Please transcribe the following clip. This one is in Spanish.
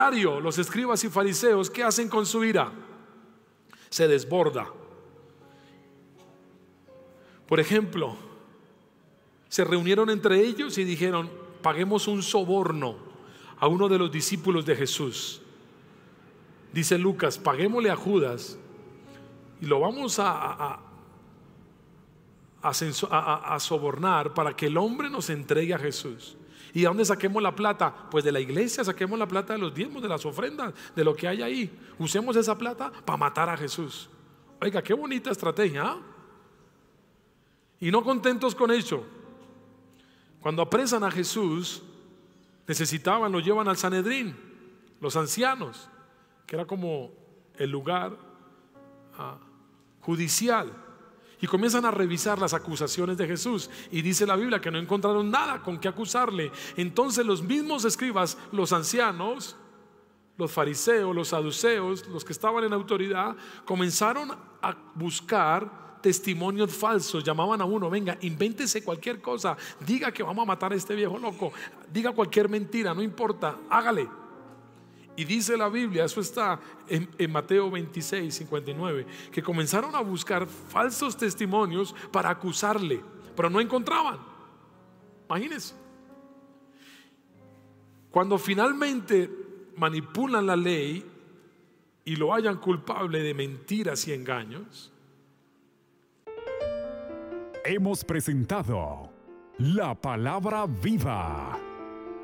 Los escribas y fariseos, ¿qué hacen con su ira? Se desborda. Por ejemplo, se reunieron entre ellos y dijeron: paguemos un soborno a uno de los discípulos de Jesús. Dice Lucas: paguémosle a Judas y lo vamos a sobornar para que el hombre nos entregue a Jesús. ¿Y de dónde saquemos la plata? Pues de la iglesia. Saquemos la plata de los diezmos, de las ofrendas, de lo que hay ahí. Usemos esa plata para matar a Jesús. Oiga, qué bonita estrategia, ¿eh? Y no contentos con eso, cuando apresan a Jesús, lo llevan al Sanedrín, los ancianos, que era como el lugar judicial, y comienzan a revisar las acusaciones de Jesús. Y dice la Biblia que no encontraron nada con qué acusarle. Entonces los mismos escribas, los ancianos, los fariseos, los saduceos, los que estaban en autoridad, comenzaron a buscar testimonios falsos. Llamaban a uno: venga, invéntese cualquier cosa, diga que vamos a matar a este viejo loco, diga cualquier mentira, no importa, hágale. Y dice la Biblia, eso está en Mateo 26, 59, que comenzaron a buscar falsos testimonios para acusarle, pero no encontraban. Imagínense. Cuando finalmente manipulan la ley y lo hallan culpable de mentiras y engaños, hemos presentado La Palabra Viva.